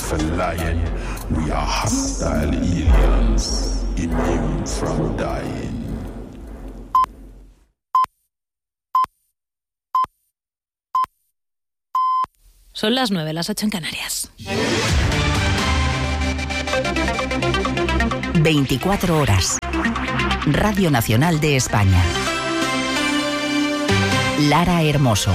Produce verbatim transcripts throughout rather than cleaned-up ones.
of a lion. We are hostile aliens, immune from dying. Son las nueve, las ocho en Canarias. veinticuatro horas. Radio Nacional de España. Lara Hermoso.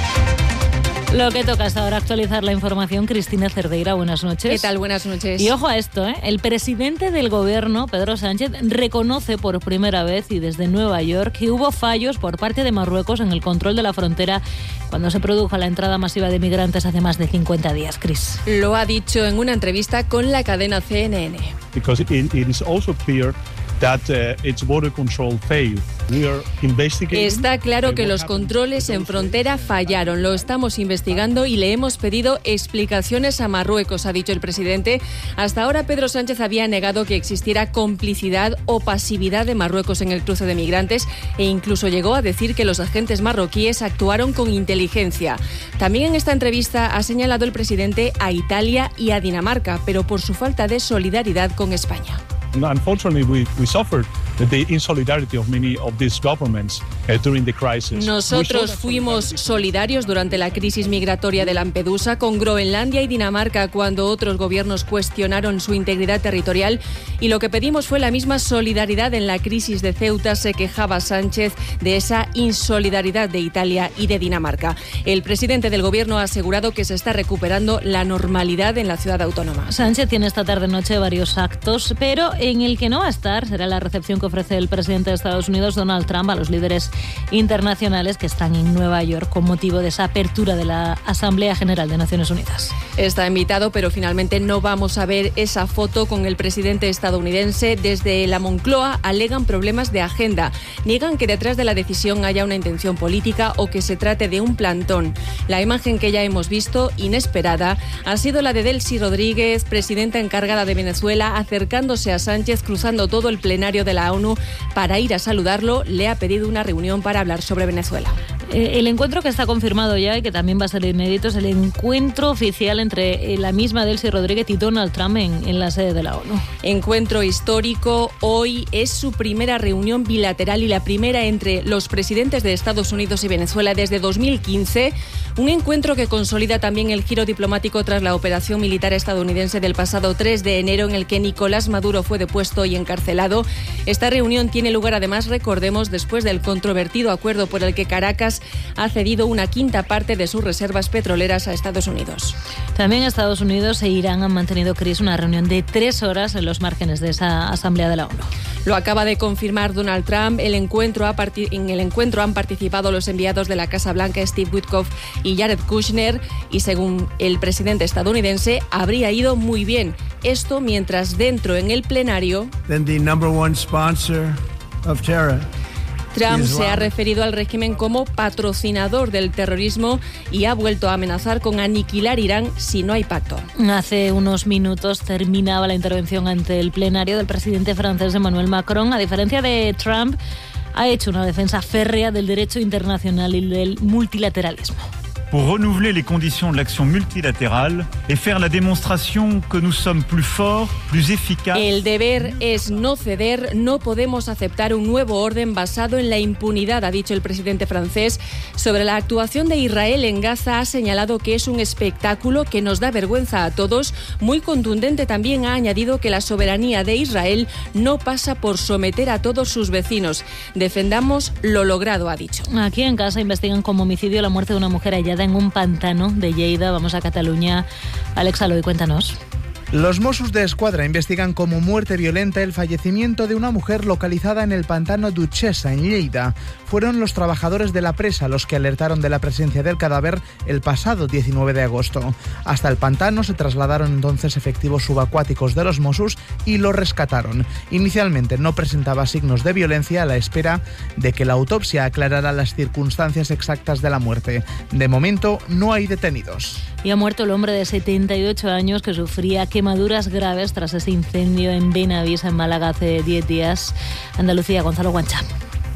Lo que toca hasta ahora actualizar la información. Cristina Cerdeira, buenas noches. ¿Qué tal? Buenas noches. Y ojo a esto, ¿eh? El presidente del gobierno, Pedro Sánchez, reconoce por primera vez y desde Nueva York que hubo fallos por parte de Marruecos en el control de la frontera cuando se produjo la entrada masiva de migrantes hace más de cincuenta días. Cris. Lo ha dicho en una entrevista con la cadena C N N. Because it, it is also clear that uh, its border control failed. We are investigating. Está claro que los controles en frontera fallaron. Lo estamos investigando y le hemos pedido explicaciones a Marruecos, ha dicho el presidente. Hasta ahora Pedro Sánchez había negado que existiera complicidad o pasividad de Marruecos en el cruce de migrantes e incluso llegó a decir que los agentes marroquíes actuaron con inteligencia. También en esta entrevista ha señalado el presidente a Italia y a Dinamarca, pero por su falta de solidaridad con España. Unfortunately, we, we suffered the insolidarity of many of these governments uh, during the crisis. Nosotros fuimos solidarios durante la crisis migratoria de Lampedusa con Groenlandia y Dinamarca cuando otros gobiernos cuestionaron su integridad territorial y lo que pedimos fue la misma solidaridad en la crisis de Ceuta. Se quejaba Sánchez de esa insolidaridad de Italia y de Dinamarca. El presidente del gobierno ha asegurado que se está recuperando la normalidad en la ciudad autónoma. Sánchez tiene esta tarde-noche varios actos, pero en el que no va a estar será la recepción que ofrece el presidente de Estados Unidos, Donald Trump, a los líderes internacionales que están en Nueva York con motivo de esa apertura de la Asamblea General de Naciones Unidas. Está invitado, pero finalmente no vamos a ver esa foto con el presidente estadounidense. Desde la Moncloa alegan problemas de agenda. Niegan que detrás de la decisión haya una intención política o que se trate de un plantón. La imagen que ya hemos visto, inesperada, ha sido la de Delcy Rodríguez, presidenta encargada de Venezuela, acercándose a Sánchez, cruzando todo el plenario de la ONU para ir a saludarlo. Le ha pedido una reunión para hablar sobre Venezuela. El encuentro que está confirmado ya y que también va a ser inédito es el encuentro oficial entre la misma Delcy Rodríguez y Donald Trump en, en la sede de la ONU. Encuentro histórico. Hoy es su primera reunión bilateral y la primera entre los presidentes de Estados Unidos y Venezuela desde dos mil quince. Un encuentro que consolida también el giro diplomático tras la operación militar estadounidense del pasado tres de enero en el que Nicolás Maduro fue depuesto y encarcelado. Esta reunión tiene lugar, además, recordemos, después del controvertido acuerdo por el que Caracas ha cedido una quinta parte de sus reservas petroleras a Estados Unidos. También Estados Unidos e Irán han mantenido, Cris, una reunión de tres horas en los márgenes de esa Asamblea de la ONU. Lo acaba de confirmar Donald Trump. El encuentro ha parti- en el encuentro han participado los enviados de la Casa Blanca, Steve Witkoff y Jared Kushner, y según el presidente estadounidense, habría ido muy bien. Esto mientras dentro en el plenario Then the number one sponsor of terror. Trump se ha referido al régimen como patrocinador del terrorismo y ha vuelto a amenazar con aniquilar Irán si no hay pacto. Hace unos minutos terminaba la intervención ante el plenario del presidente francés Emmanuel Macron. A diferencia de Trump, ha hecho una defensa férrea del derecho internacional y del multilateralismo. Pour renouveler les conditions de l'action multilatérale et faire la démonstration que nous sommes plus forts, plus efficaces. El deber es no ceder, no podemos aceptar un nuevo orden basado en la impunidad, ha dicho el presidente francés. Sobre la actuación de Israel en Gaza ha señalado que es un espectáculo que nos da vergüenza a todos. Muy contundente también ha añadido que la soberanía de Israel no pasa por someter a todos sus vecinos. Defendamos lo logrado, ha dicho. Aquí en casa investigan como homicidio la muerte de una mujer hallada en un pantano de Lleida. Vamos a Cataluña. Alex Aloy, cuéntanos. Los Mossos de Escuadra investigan como muerte violenta el fallecimiento de una mujer localizada en el pantano Duchessa, en Lleida. Fueron los trabajadores de la presa los que alertaron de la presencia del cadáver el pasado diecinueve de agosto. Hasta el pantano se trasladaron entonces efectivos subacuáticos de los Mossos y lo rescataron. Inicialmente no presentaba signos de violencia a la espera de que la autopsia aclarara las circunstancias exactas de la muerte. De momento no hay detenidos. Y ha muerto el hombre de setenta y ocho años que sufría quemaduras graves tras ese incendio en Benavís, en Málaga, hace diez días. Andalucía, Gonzalo Guancha.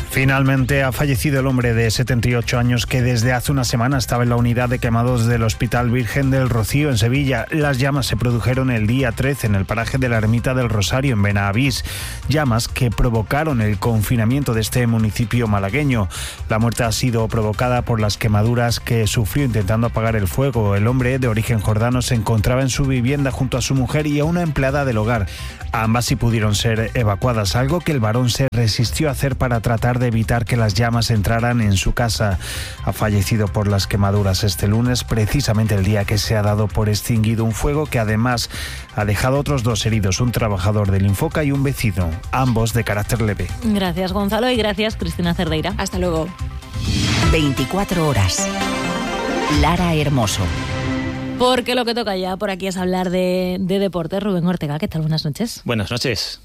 Finalmente ha fallecido el hombre de setenta y ocho años que desde hace una semana estaba en la unidad de quemados del Hospital Virgen del Rocío en Sevilla. Las llamas se produjeron el día trece en el paraje de la Ermita del Rosario en Benavís. Llamas que provocaron el confinamiento de este municipio malagueño. La muerte ha sido provocada por las quemaduras que sufrió intentando apagar el fuego. El hombre de origen jordano se encontraba en su vivienda junto a su mujer y a una empleada del hogar. Ambas sí pudieron ser evacuadas, algo que el varón se resistió a hacer para tratar de evitar que las llamas entraran en su casa. Ha fallecido por las quemaduras este lunes, precisamente el día que se ha dado por extinguido un fuego que además ha dejado otros dos heridos, un trabajador del Infoca y un vecino, ambos de carácter leve. Gracias, Gonzalo, y gracias, Cristina Cerdeira. Hasta luego. veinticuatro horas. Lara Hermoso. Porque lo que toca ya por aquí es hablar de, de deportes. Rubén Ortega, ¿qué tal? Buenas noches. Buenas noches.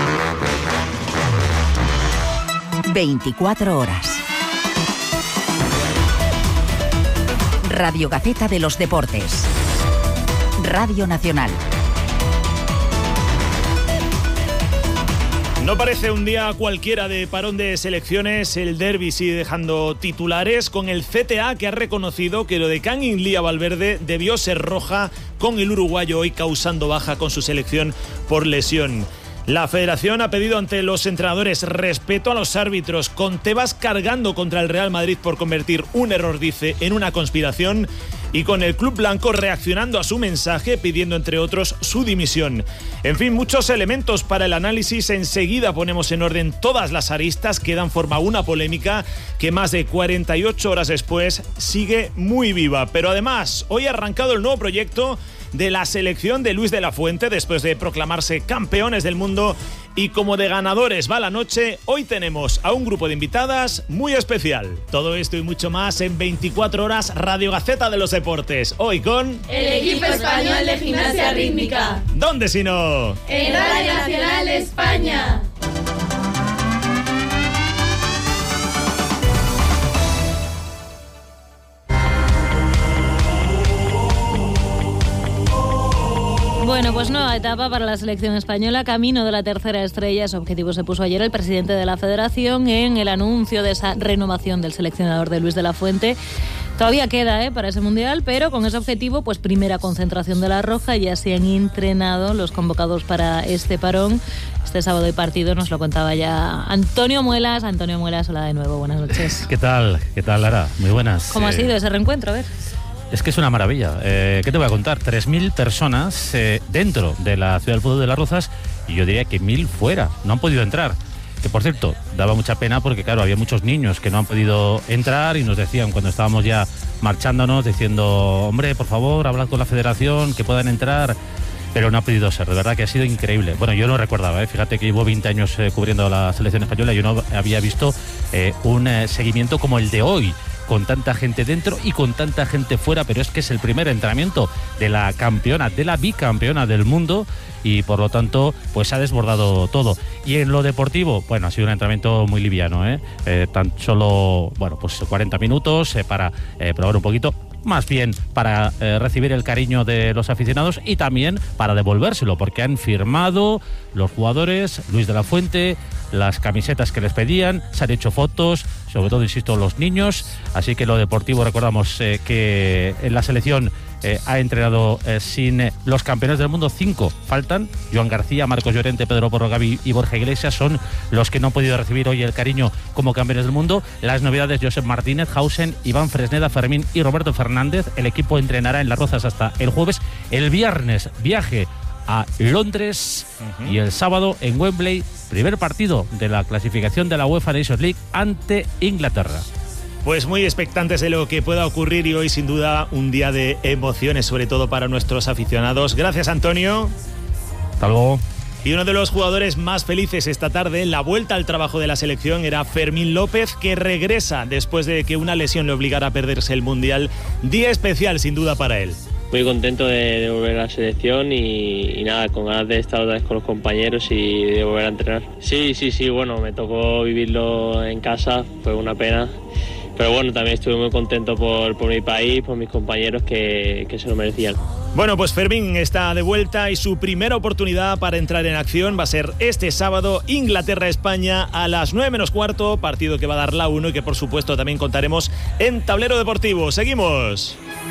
veinticuatro horas. Radio Gaceta de los Deportes. Radio Nacional. No parece un día cualquiera de parón de selecciones. El derbi sigue dejando titulares con el C T A, que ha reconocido que lo de Kangin Lía Valverde debió ser roja, con el uruguayo hoy causando baja con su selección por lesión. La federación ha pedido ante los entrenadores respeto a los árbitros, con Tebas cargando contra el Real Madrid por convertir un error, dice, en una conspiración, y con el club blanco reaccionando a su mensaje, pidiendo entre otros su dimisión. En fin, muchos elementos para el análisis. Enseguida ponemos en orden todas las aristas que dan forma a una polémica que más de cuarenta y ocho horas después sigue muy viva. Pero además, hoy ha arrancado el nuevo proyecto de la selección de Luis de la Fuente después de proclamarse campeones del mundo, y como de ganadores va la noche, hoy tenemos a un grupo de invitadas muy especial. Todo esto y mucho más en veinticuatro horas, Radio Gaceta de los Deportes. Hoy con el equipo español de gimnasia rítmica. ¿Dónde si no? En Radio Nacional España. Bueno, pues nueva etapa para la selección española, camino de la tercera estrella. Ese objetivo se puso ayer el presidente de la federación en el anuncio de esa renovación del seleccionador de Luis de la Fuente. Todavía queda ¿eh? para ese mundial, pero con ese objetivo, pues primera concentración de la Roja. Ya se han entrenado los convocados para este parón. Este sábado hay partido, nos lo contaba ya Antonio Muelas. Antonio Muelas, hola de nuevo, buenas noches. ¿Qué tal? ¿Qué tal, Lara? Muy buenas. ¿Cómo eh... ha sido ese reencuentro? A ver. Es que es una maravilla. Eh, ¿Qué te voy a contar? tres mil personas eh, dentro de la ciudad del fútbol de Las Rozas, y yo diría que mil fuera. No han podido entrar. Que, por cierto, daba mucha pena porque, claro, había muchos niños que no han podido entrar y nos decían cuando estábamos ya marchándonos, diciendo, hombre, por favor, hablad con la federación, que puedan entrar. Pero no ha podido ser, de verdad que ha sido increíble. Bueno, yo no recordaba, ¿eh? Fíjate que llevo veinte años eh, cubriendo la selección española y yo no había visto eh, un eh, seguimiento como el de hoy, con tanta gente dentro y con tanta gente fuera, pero es que es el primer entrenamiento de la campeona, de la bicampeona del mundo, y por lo tanto pues ha desbordado todo. Y en lo deportivo, bueno, ha sido un entrenamiento muy liviano, ¿eh? Eh, tan solo, bueno, pues cuarenta minutos eh, para eh, probar un poquito, más bien para eh, recibir el cariño de los aficionados y también para devolvérselo, porque han firmado los jugadores, Luis de la Fuente, las camisetas que les pedían, se han hecho fotos, sobre todo, insisto, los niños. Así que lo deportivo, recordamos eh, que en la selección eh, ha entrenado eh, sin eh, los campeones del mundo, cinco faltan. Joan García, Marcos Llorente, Pedro Porro, Gavi y Borja Iglesias son los que no han podido recibir hoy el cariño como campeones del mundo. Las novedades: Josep Martínez, Hausen, Iván Fresneda, Fermín y Roberto Fernández. El equipo entrenará en Las Rozas hasta el jueves. El viernes viaje a Londres, uh-huh. y el sábado en Wembley, primer partido de la clasificación de la UEFA Nations League ante Inglaterra. Pues muy expectantes de lo que pueda ocurrir, y hoy sin duda un día de emociones, sobre todo para nuestros aficionados. Gracias, Antonio. Hasta luego. Y uno de los jugadores más felices esta tarde en la vuelta al trabajo de la selección era Fermín López, que regresa después de que una lesión le obligara a perderse el Mundial. Día especial sin duda para él. Muy contento de, de volver a la selección y, y nada, con ganas de estar otra vez con los compañeros y de volver a entrenar. Sí, sí, sí, bueno, me tocó vivirlo en casa, fue una pena. Pero bueno, también estuve muy contento por, por mi país, por mis compañeros que, que se lo merecían. Bueno, pues Fermín está de vuelta y su primera oportunidad para entrar en acción va a ser este sábado, Inglaterra-España a las nueve menos cuarto, partido que va a dar la uno y que por supuesto también contaremos en Tablero Deportivo. Seguimos.